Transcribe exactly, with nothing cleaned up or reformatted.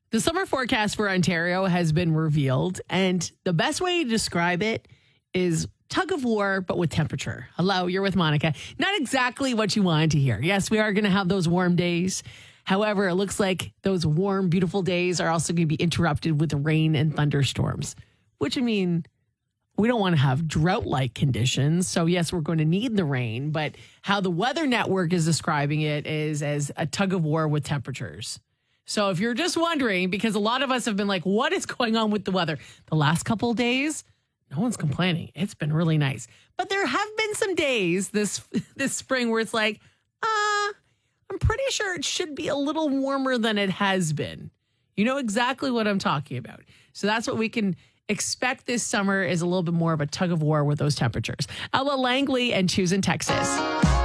The summer forecast for Ontario has been revealed, and the best way to describe it is tug of war, but with temperature. Hello, you're with Monica. Not exactly what you wanted to hear. Yes, we are going to have those warm days. However, it looks like those warm, beautiful days are also going to be interrupted with rain and thunderstorms, which I mean, we don't want to have drought-like conditions. So yes, we're going to need the rain, but how the Weather Network is describing it is as a tug of war with temperatures. So if you're just wondering, because a lot of us have been like, what is going on with the weather? The last couple of days, no one's complaining. It's been really nice. But there have been some days this this spring where it's like, uh, I'm pretty sure it should be a little warmer than it has been. You know exactly what I'm talking about. So that's what we can expect this summer is a little bit more of a tug of war with those temperatures. Ella Langley and Choose in Texas.